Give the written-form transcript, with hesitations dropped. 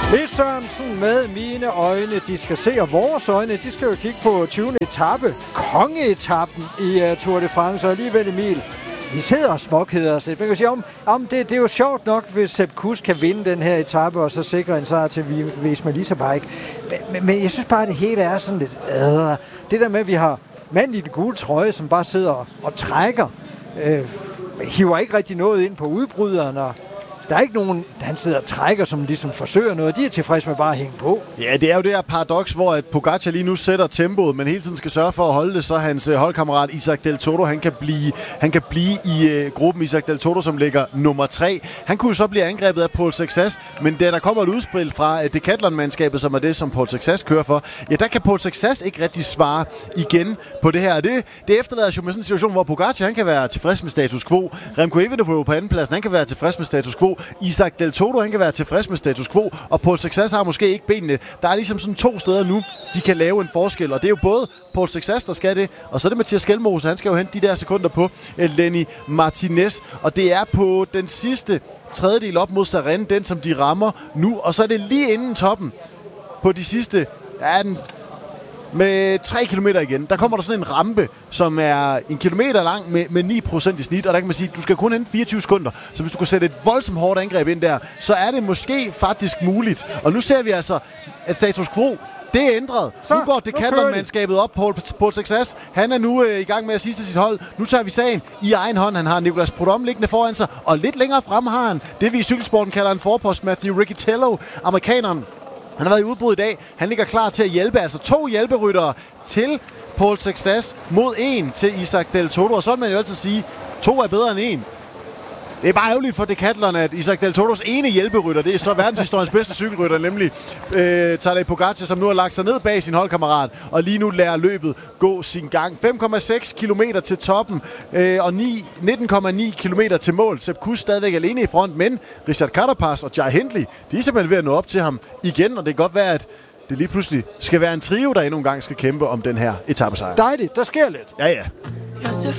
Lis Sørensen med mine øjne, de skal se, og vores øjne, de skal jo kigge på 20. etape, kongeetappen i Tour de France, og alligevel Emil, vi sidder og småkeder os. Man kan sige, det er jo sjovt nok, hvis Sepp Kuss kan vinde den her etape, og så sikre en sejr til Visma Lease-Bike. Men jeg synes bare, at det hele er sådan lidt det der med, at vi har manden i den gule trøje, som bare sidder og trækker, hiver ikke rigtig noget ind på udbryderen, og der er ikke nogen, han sidder og trækker, som ligesom forsøger noget. De er tilfredse med bare at hænge på. Ja, det er jo det her paradoks, hvor at Pogacar lige nu sætter tempoet, men hele tiden skal sørge for at holde det, så hans holdkammerat Isaac Del Toro, han kan blive i gruppen. Isaac Del Toro, som ligger nummer 3. Han kunne jo så blive angrebet af Paul Success, men da der kommer et udspil fra Decathlon-mandskabet, som er det, som Paul Success kører for, ja, der kan Paul Success ikke rigtig svare igen på det her. Det efterlader jo med sådan en situation, hvor Pogacar, han kan være tilfreds med status quo. Remco Evenepoel på andenpladsen, han kan være tilfreds med status quo. Isaac Del Toro, han kan være tilfreds med status quo, og Paul Success har måske ikke benene. Der er ligesom sådan 2 steder nu, de kan lave en forskel, og det er jo både Paul Success, der skal det, og så er det Mathias Skelmose, han skal jo hente de der sekunder på Lenny Martinez, og det er på den sidste tredjedel op mod Sarren, den som de rammer nu, og så er det lige inden toppen på de sidste, med 3 kilometer igen. Der kommer der sådan en rampe, som er 1 kilometer lang med 9% i snit, og der kan man sige, at du skal kun hente 24 sekunder. Så hvis du kan sætte et voldsomt hårdt angreb ind der, så er det måske faktisk muligt. Og nu ser vi altså, at status quo, det er ændret. Nu går Decathlon-mandskabet op. Paul Success, han er nu i gang med at sige til sit hold, nu tager vi sagen i egen hånd. Han har Nicolas Prudhomme liggende foran sig, og lidt længere frem har han det, vi i cykelsporten kalder en forpost, Matthew Riccitello, amerikaneren. Han har været i udbrud i dag. Han ligger klar til at hjælpe. Altså 2 hjælperyttere til Paul Success mod 1 til Isaac Del Toro. Og så vil man jo altid sige, 2 er bedre end 1. Det er bare ærgerligt for Decathlon, at Isaac Del Toros ene hjælperytter, det er så verdenshistoriens bedste cykelrytter, nemlig Tadej Pogacar, som nu har lagt sig ned bag sin holdkammerat, og lige nu lader løbet gå sin gang. 5,6 kilometer til toppen, og 19,9 kilometer til mål. Sepp Kuss stadigvæk alene i front, men Richard Carapaz og Jai Hindley, de er simpelthen ved at nå op til ham igen, og det kan godt være, at det lige pludselig skal være en trio, der endnu en gang skal kæmpe om den her etapesejr. Dejligt, der sker lidt. Ja.